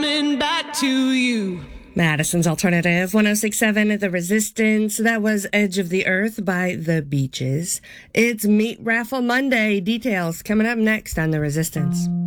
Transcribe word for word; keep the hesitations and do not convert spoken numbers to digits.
coming back to you. Madison's Alternative, one oh six point seven, The Resistance. That was Edge of the Earth by The Beaches. It's Meat Raffle Monday. Details coming up next on The Resistance.